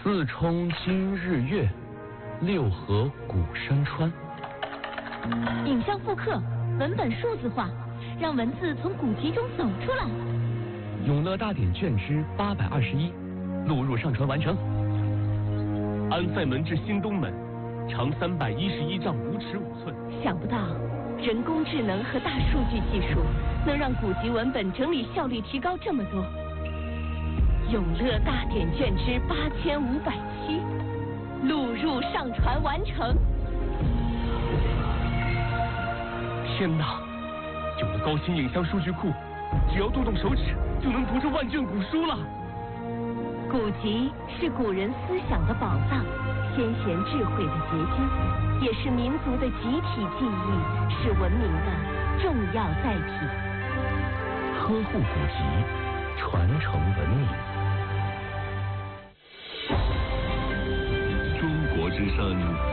四冲今日月，六合古山川。 影像复刻，文本数字化，让文字从古籍中走出来。 永乐大典卷之821，录入上传完成。安塞门至新东门，长311丈5尺5寸。 想不到，人工智能和大数据技术能让古籍文本整理效率提高这么多。永乐大典卷之8507，录入上传完成。 天哪！有了高新影像数据库，只要动动手指就能读这万卷古书了。 古籍是古人思想的宝藏，先贤智慧的结晶，也是民族的集体记忆，是文明的重要载体。 呵护古籍，传承文明。 中国之声